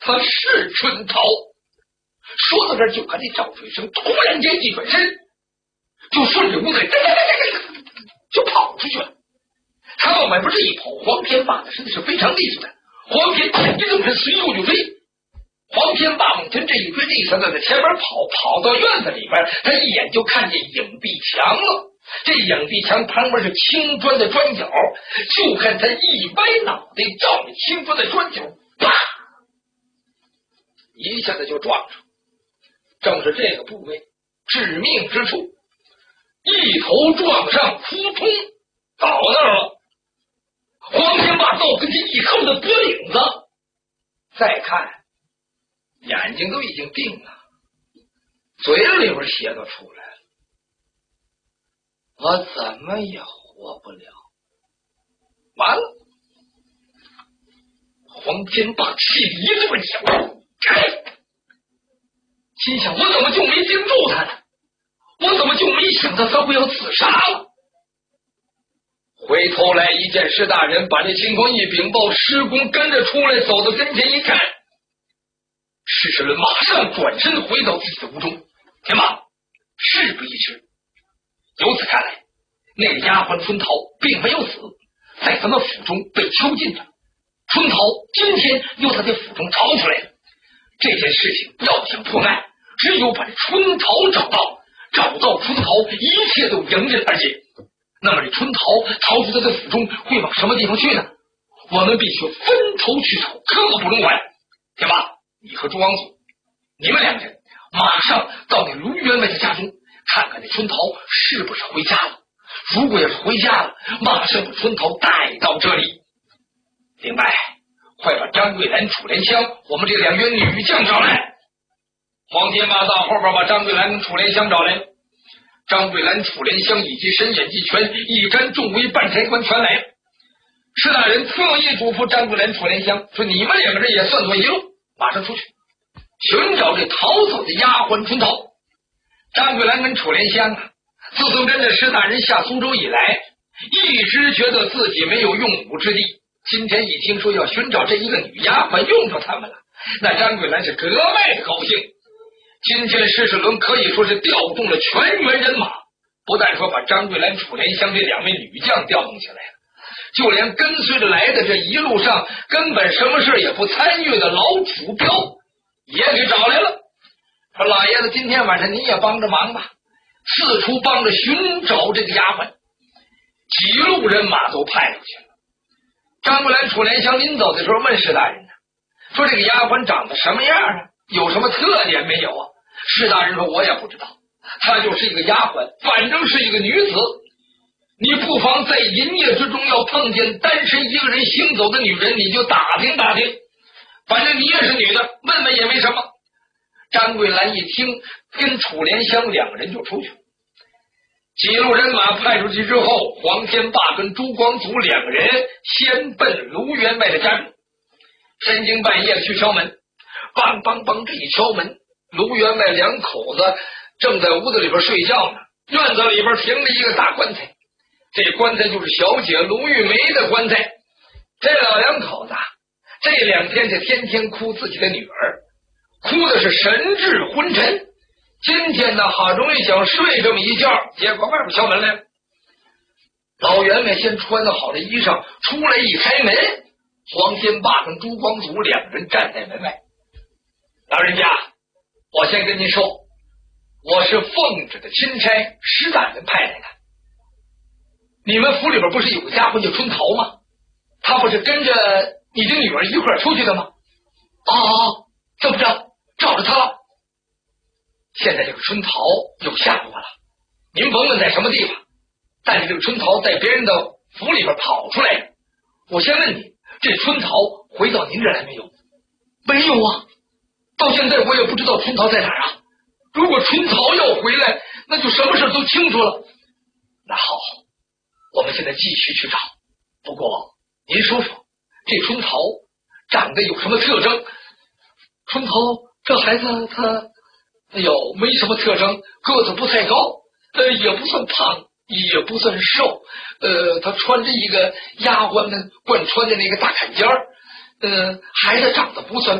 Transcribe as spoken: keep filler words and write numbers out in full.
他是春桃。说到这儿，就看这赵水生突然间一转身，就顺着屋子就跑出去了。他往外不是一跑，黄天霸的身子是非常利索的，黄天一动身随后就追。黄天霸猛吞这一追，这一层在前面跑，跑到院子里边，他一眼就看见影壁墙了。这影壁墙旁边是青砖的砖角，就看他一歪脑袋，照着青砖的砖角，啪，一下子就撞上。正是这个部位致命之处，一头撞上，扑通倒那儿了。黄天霸到跟前一扣的脖领子，再看眼睛都已经定了，嘴里边血都出来了，我怎么也活不了。完了，黄天霸气得一跺脚，哎，心想我怎么就没盯住他呢？我怎么就没想到他会要自杀了？回头来一见施大人把这情况一禀报，施公跟着出来，走到跟前一看，施世伦马上转身回到自己的屋中。天霸，事不宜迟。由此看来，那个丫鬟春桃并没有死，在咱们府中被囚禁着。春桃今天又在这府中逃出来了。这件事情要想破案，只有把这春桃找到，找到春桃，一切都迎刃而解。那么这春桃逃出他的府中会往什么地方去呢？我们必须分头去找，刻不容缓。天霸，你和朱王祖，你们两人马上到那卢员外的家中，看看那春桃是不是回家了。如果要是回家了，马上把春桃带到这里。明白？快把张桂兰、楚莲香我们这两员女将找来。黄天霸到后边把张桂兰跟楚莲香找来。张桂兰、楚莲香以及神眼季全一干众为半差官全来。施大人特意嘱咐张桂兰、楚莲香说：“你们两个人也算作一路，马上出去寻找这逃走的丫鬟春桃。”张桂兰跟楚莲香啊，自从跟着施大人下苏州以来，一直觉得自己没有用武之地。今天一听说要寻找这一个女丫鬟用着他们了，那张桂兰是格外的高兴。今天施世伦可以说是调动了全员人马，不但说把张桂兰、楚莲香这两位女将调动起来了，就连跟随着来的这一路上根本什么事也不参与的老楚彪也给找来了，说老爷子今天晚上你也帮着忙吧，四处帮着寻找这个丫鬟。几路人马都派出去了。张桂兰、楚莲香临走的时候问施大人呢，说这个丫鬟长得什么样啊？有什么特点没有啊？施大人说我也不知道，她就是一个丫鬟，反正是一个女子。你不妨在营业之中要碰见单身一个人行走的女人，你就打听打听，反正你也是女的，问问也没什么。张桂兰一听，跟楚莲香两个人就出去了。几路人马派出去之后，黄天霸跟朱光祖两个人先奔卢员外的家中，深更半夜去敲门，梆梆梆，这一敲门，卢员外两口子正在屋子里边睡觉呢，院子里边停了一个大棺材，这棺材就是小姐卢玉梅的棺材。这老两口子这两天是天天哭自己的女儿，哭的是神志昏沉。今天呢，好容易想睡这么一觉，结果外边敲门来了。老员外先穿的好的衣裳出来一开门，黄天霸跟朱光祖两人站在门外。老人家，我先跟您说，我是奉旨的钦差施大人派来的。你们府里边不是有个丫鬟叫春桃吗？她不是跟着你的女儿一块儿出去的吗？哦，这么着，找着她了。现在这个春桃有下落了，您甭问在什么地方，但是这个春桃在别人的府里边跑出来了。我先问你，这春桃回到您这来没有？没有啊，到现在我也不知道春桃在哪儿啊。如果春桃要回来，那就什么事都清楚了。那好，我们现在继续去找。不过您说说，这春桃长得有什么特征？春桃这孩子他哎呦，没什么特征，个子不太高，呃，也不算胖，也不算瘦，呃，他穿着一个丫鬟们惯穿的那个大坎肩儿，呃，孩子长得不算